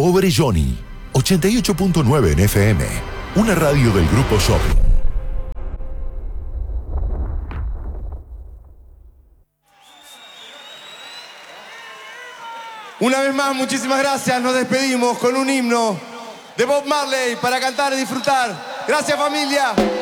Over Johnny, 88.9 en FM, una radio del Grupo Shopping. Una vez más, muchísimas gracias. Nos despedimos con un himno de Bob Marley para cantar y disfrutar. Gracias, familia.